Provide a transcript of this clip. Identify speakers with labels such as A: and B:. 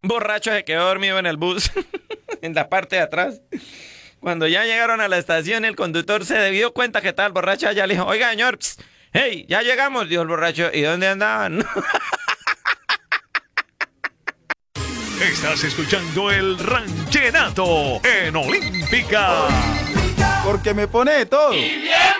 A: borracho se quedó dormido en el bus, en la parte de atrás. Cuando ya llegaron a la estación, el conductor se dio cuenta que estaba el borracho allá. Le dijo, oiga, señor, pss, hey, ya llegamos, dijo el borracho. ¿Y dónde andaban?
B: Estás escuchando el Ranchenato en Olímpica.
C: Porque me pone de todo.